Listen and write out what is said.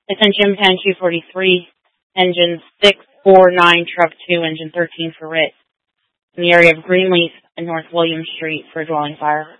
Attention Pen 243, engine 649, truck 2, engine 13 for Rit, in the area of Greenleaf and North William Street for a dwelling fire.